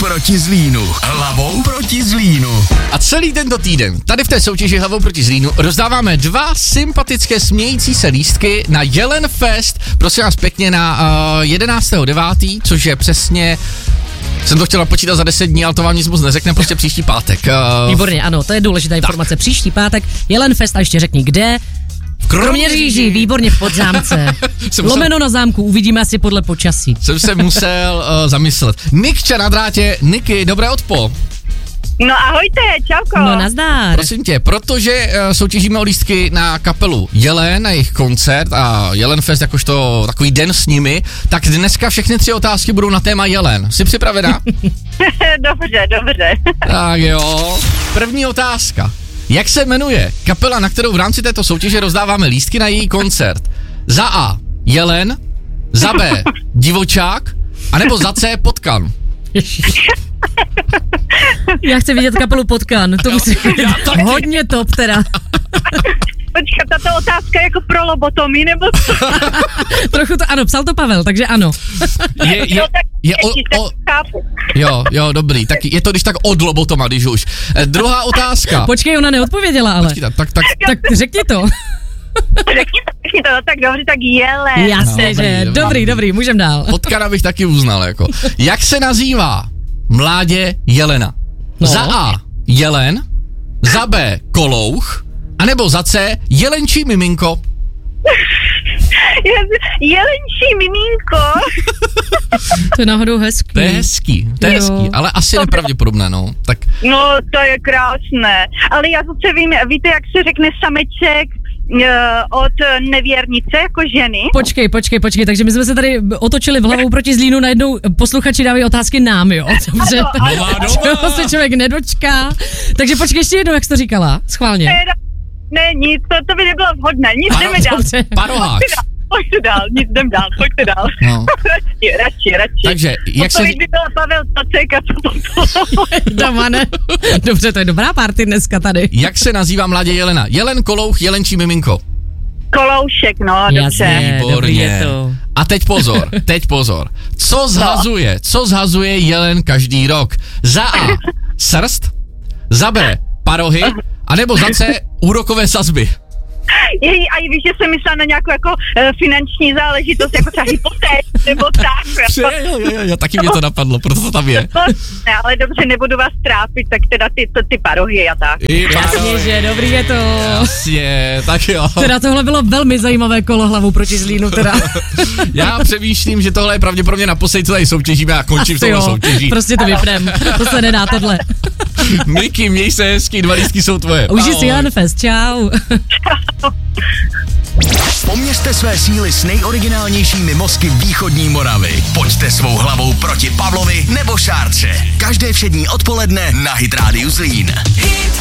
proti Zlínu. Hlavou proti Zlínu. A celý tento týden tady v té soutěži Hlavou proti Zlínu rozdáváme 2 sympatické smějící se lístky na Jelen Fest, prosím vás pěkně, na 11.9., což je přesně... Jsem to chtěla počítat za 10 dní, ale to vám nic moc neřekne, prostě příští pátek. Výborně, ano, to je důležitá informace. Příští pátek, Jelen Fest, a ještě řekni kde. V Kroměříži, výborně, v Podzámce. Lomeno na zámku, uvidíme asi podle počasí. Jsem se musel zamyslet. Nikča na drátě. Niky, dobré odpo. No ahojte, čauko. No nazdar. Prosím tě, protože soutěžíme o lístky na kapelu Jelen, na jejich koncert a Jelen Fest jakožto takový den s nimi, tak dneska všechny 3 otázky budou na téma Jelen. Jsi připravená? Dobře. Tak jo. První otázka. Jak se jmenuje kapela, na kterou v rámci této soutěže rozdáváme lístky na její koncert? Za A. Jelen, za B. Divočák, anebo za C. Potkan? Já chci vidět kapelu Potkan, to musí být hodně top teda. Počkat, tato otázka jako pro lobotomii, nebo co? Trochu to, ano, psal to Pavel, takže ano. Jo, dobrý, tak je to když tak od lobotoma, když už. Druhá otázka. Počkej, ona neodpověděla, ale. Počkej, tak řekni to. Řekni to, tak dobře, tak Jelen. Jasně, že dobrý, můžem dál. Potkana bych taky uznal, jako. Jak se nazývá mládě Jelena? No. Za A. Jelen, za B. Kolouch, anebo za C. Jelenčí miminko? Jelenčí miminko. To je náhodou hezký. To je hezký, ale asi nepravděpodobné, no. Tak. No, to je krásné. Ale já zase vím, víte, jak se řekne sameček od nevěrnice jako ženy? Počkej, takže my jsme se tady otočili v Hlavou proti Zlínu, najednou posluchači dávají otázky nám, jo? Dobře, čeho se člověk nedočká. Takže počkej ještě jednou, jak jsi to říkala, schválně. Ne, nic, to by nebylo vhodné, nic jdeme dál. Paroháč. Pojďte dál, nic jdem dál, pojďte dál. No. Radši. Takže, jak se... by byla Pavel Tacek a co potom? Doma, ne? Dobře, to je dobrá party dneska tady. Jak se nazývá mladě Jelena? Jelen, Kolouch, Jelenčí miminko? Koloušek, no, dobře. Jasně, dobrý je to. A teď pozor. Co zhazuje Jelen každý rok? Za A. Srst, za B. Parohy, anebo za C. Úrokové sazby? A víš, že jsem myslela na nějakou jako finanční záležitost, jako třeba hypotéku, nebo tak. Jo, taky mě to napadlo, proto to tam je. Ne, ale dobře, nebudu vás trápit, tak teda ty parohy a tak. Jasně, že dobrý je to. Jasně, tak jo. Teda tohle bylo velmi zajímavé kolo Hlavou proti Zlínu, teda. Já přemýšlím, že tohle je pravděpodobně naposledy, co tady soutěžíme a končím s touhle soutěží. Prostě to vypnem, to se nedá tohle. Miky, měj se hezky, 2 lístky jsou tvoje. Užij si Jelen Fest, čau. Poměřte své síly s nejoriginálnějšími mozky východní Moravy. Pojďte svou hlavou proti Pavlovi nebo Šárce. Každé všední odpoledne na Hit Radio Zlín.